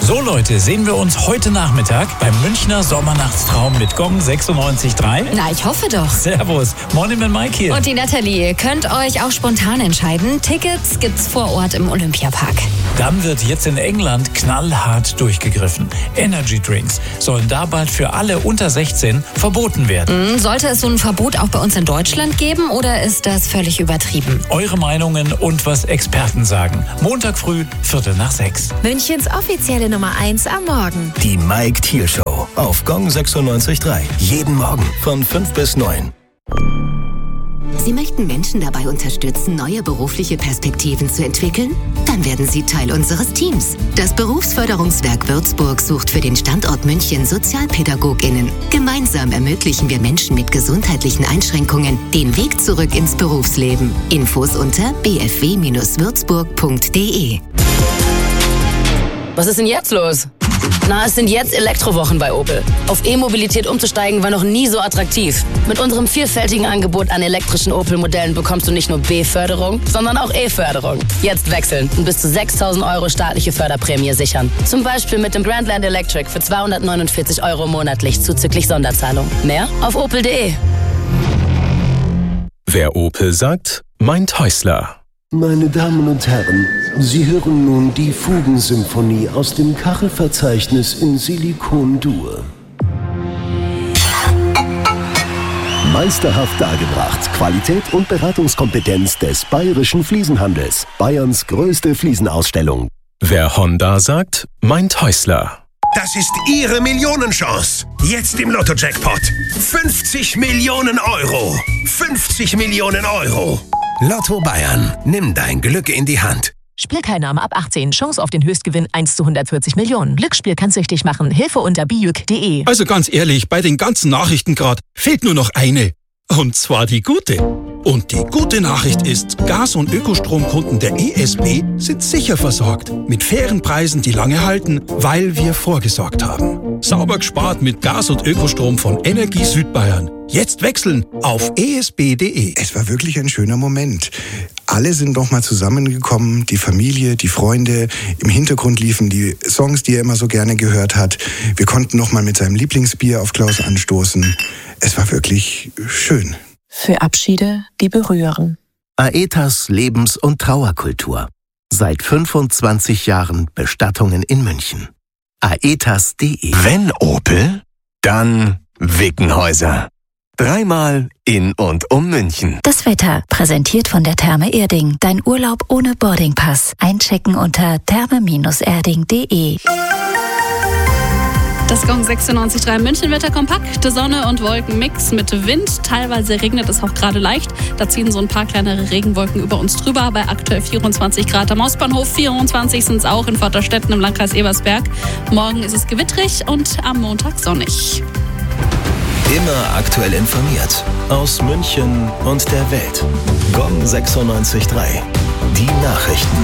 So Leute, sehen wir uns heute Nachmittag beim Münchner Sommernachtstraum mit Gong 96.3? Na, ich hoffe doch. Servus, Morning mit Mike hier. Und die Nathalie. Ihr könnt euch auch spontan entscheiden. Tickets gibt's vor Ort im Olympiapark. Dann wird jetzt in England knallhart durchgegriffen. Energy Drinks sollen da bald für alle unter 16 verboten werden. Sollte es so ein Verbot auch bei uns in Deutschland geben oder ist das völlig übertrieben? Eure Meinungen und was Experten sagen. Montag früh, 5:45. Münchens offizielle Nummer 1 am Morgen. Die Mike Thiel Show auf Gong 96.3. Jeden Morgen von 5 bis 9. Sie möchten Menschen dabei unterstützen, neue berufliche Perspektiven zu entwickeln? Dann werden Sie Teil unseres Teams. Das Berufsförderungswerk Würzburg sucht für den Standort München SozialpädagogInnen. Gemeinsam ermöglichen wir Menschen mit gesundheitlichen Einschränkungen den Weg zurück ins Berufsleben. Infos unter bfw-würzburg.de. Was ist denn jetzt los? Na, es sind jetzt Elektrowochen bei Opel. Auf E-Mobilität umzusteigen war noch nie so attraktiv. Mit unserem vielfältigen Angebot an elektrischen Opel-Modellen bekommst du nicht nur B-Förderung, sondern auch E-Förderung. Jetzt wechseln und bis zu 6.000 € staatliche Förderprämie sichern. Zum Beispiel mit dem Grandland Electric für 249 € monatlich zuzüglich Sonderzahlung. Mehr auf opel.de. Wer Opel sagt, meint Häusler. Meine Damen und Herren, Sie hören nun die Fugensymphonie aus dem Kachelverzeichnis in Silikon-Dur. Meisterhaft dargebracht. Qualität und Beratungskompetenz des bayerischen Fliesenhandels. Bayerns größte Fliesenausstellung. Wer Honda sagt, meint Häusler. Das ist Ihre Millionenchance. Jetzt im Lotto-Jackpot. 50 Millionen €. 50 Millionen €. Lotto Bayern. Nimm dein Glück in die Hand. Spielteilnahme ab 18. Chance auf den Höchstgewinn 1 zu 140 Millionen. Glücksspiel kann süchtig machen. Hilfe unter bijuk.de. Also ganz ehrlich, bei den ganzen Nachrichten gerade fehlt nur noch eine. Und zwar die gute. Und die gute Nachricht ist, Gas- und Ökostromkunden der ESB sind sicher versorgt. Mit fairen Preisen, die lange halten, weil wir vorgesorgt haben. Sauber gespart mit Gas- und Ökostrom von Energie Südbayern. Jetzt wechseln auf esb.de. Es war wirklich ein schöner Moment. Alle sind nochmal zusammengekommen, die Familie, die Freunde. Im Hintergrund liefen die Songs, die er immer so gerne gehört hat. Wir konnten nochmal mit seinem Lieblingsbier auf Klaus anstoßen. Es war wirklich schön. Für Abschiede, die berühren. Aetas Lebens- und Trauerkultur. Seit 25 Jahren Bestattungen in München. Aetas.de. Wenn Opel, dann Wickenhäuser. 3-mal in und um München. Das Wetter, präsentiert von der Therme Erding. Dein Urlaub ohne Boardingpass. Einchecken unter therme-erding.de. Das Gong 96.3 München Wetter kompakt, Sonne und Wolkenmix mit Wind. Teilweise regnet es auch gerade leicht. Da ziehen so ein paar kleinere Regenwolken über uns drüber. Bei aktuell 24 Grad am Ostbahnhof, 24 sind es auch in Vorderstetten im Landkreis Ebersberg. Morgen ist es gewittrig und am Montag sonnig. Immer aktuell informiert. Aus München und der Welt. Gong 96.3. Die Nachrichten.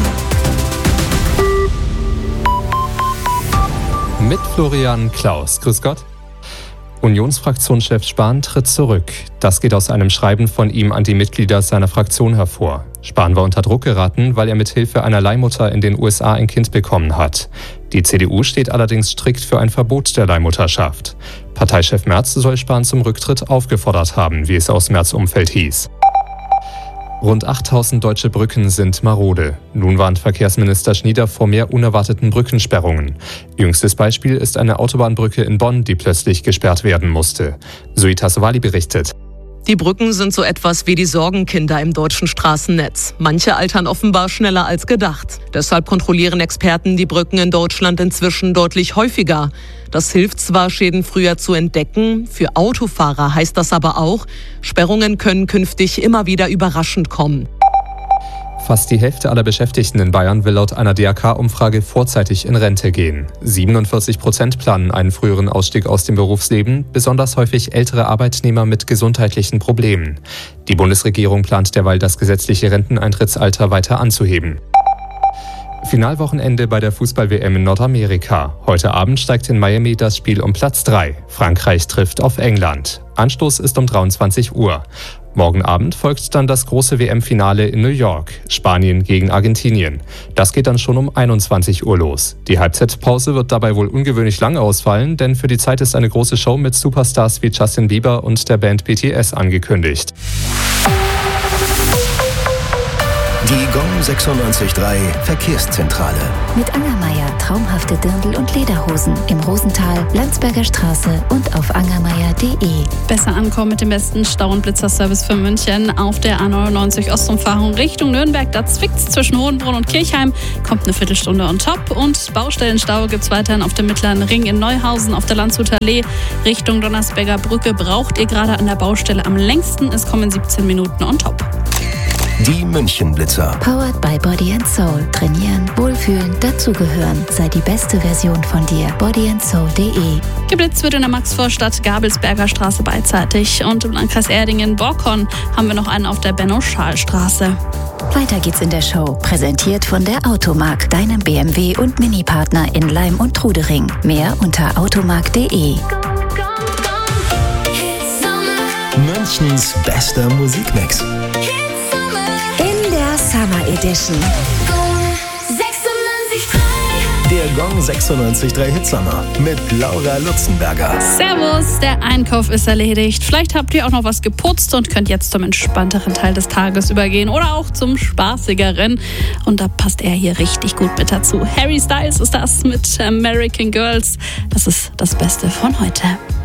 Mit Florian Klaus. Grüß Gott. Unionsfraktionschef Spahn tritt zurück. Das geht aus einem Schreiben von ihm an die Mitglieder seiner Fraktion hervor. Spahn war unter Druck geraten, weil er mit Hilfe einer Leihmutter in den USA ein Kind bekommen hat. Die CDU steht allerdings strikt für ein Verbot der Leihmutterschaft. Parteichef Merz soll Spahn zum Rücktritt aufgefordert haben, wie es aus Merz' Umfeld hieß. Rund 8000 deutsche Brücken sind marode. Nun warnt Verkehrsminister Schnieder vor mehr unerwarteten Brückensperrungen. Jüngstes Beispiel ist eine Autobahnbrücke in Bonn, die plötzlich gesperrt werden musste. Suitas Wali berichtet. Die Brücken sind so etwas wie die Sorgenkinder im deutschen Straßennetz. Manche altern offenbar schneller als gedacht. Deshalb kontrollieren Experten die Brücken in Deutschland inzwischen deutlich häufiger. Das hilft zwar, Schäden früher zu entdecken, für Autofahrer heißt das aber auch, Sperrungen können künftig immer wieder überraschend kommen. Fast die Hälfte aller Beschäftigten in Bayern will laut einer DRK-Umfrage vorzeitig in Rente gehen. 47% planen einen früheren Ausstieg aus dem Berufsleben, besonders häufig ältere Arbeitnehmer mit gesundheitlichen Problemen. Die Bundesregierung plant derweil, das gesetzliche Renteneintrittsalter weiter anzuheben. Finalwochenende bei der Fußball-WM in Nordamerika. Heute Abend steigt in Miami das Spiel um Platz 3. Frankreich trifft auf England. Anstoß ist um 23 Uhr. Morgen Abend folgt dann das große WM-Finale in New York, Spanien gegen Argentinien. Das geht dann schon um 21 Uhr los. Die Halbzeitpause wird dabei wohl ungewöhnlich lang ausfallen, denn für die Zeit ist eine große Show mit Superstars wie Justin Bieber und der Band BTS angekündigt. Die Gong 96.3 Verkehrszentrale. Mit Angermeier traumhafte Dirndl und Lederhosen im Rosental, Landsberger Straße und auf angermeier.de. Besser ankommen mit dem besten Stau- und Blitzerservice für München. Auf der A99 Ostumfahrung Richtung Nürnberg, da zwickt's zwischen Hohenbrunn und Kirchheim, kommt eine Viertelstunde on top. Und Baustellenstau gibt's weiterhin auf dem Mittleren Ring in Neuhausen, auf der Landshuter Allee Richtung Donnersberger Brücke. Braucht ihr gerade an der Baustelle am längsten, es kommen 17 Minuten on top. Die München-Blitzer. Powered by Body & Soul. Trainieren, wohlfühlen, dazugehören. Sei die beste Version von dir. bodyandsoul.de. Geblitzt wird in der Maxvorstadt Gabelsberger Straße beidseitig. Und im Landkreis Erdingen-Borkon haben wir noch einen auf der Benno-Schal-Straße. Weiter geht's in der Show. Präsentiert von der Automark, deinem BMW- und Mini-Partner in Leim und Trudering. Mehr unter automark.de. Münchens bester Musikmix. In der Summer Edition. Der Gong 96.3 Hitsummer mit Laura Lutzenberger. Servus, der Einkauf ist erledigt. Vielleicht habt ihr auch noch was geputzt und könnt jetzt zum entspannteren Teil des Tages übergehen oder auch zum spaßigeren. Und da passt er hier richtig gut mit dazu. Harry Styles ist das mit American Girls. Das ist das Beste von heute.